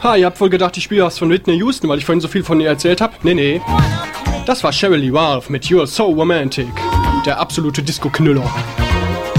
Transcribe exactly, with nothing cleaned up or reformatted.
Ha, ihr habt wohl gedacht, ich spiele was von Whitney Houston, weil ich vorhin so viel von ihr erzählt habe? Nee, nee. Das war Sheryl Lee Ralph mit You're So Romantic. Der absolute Disco-Knüller.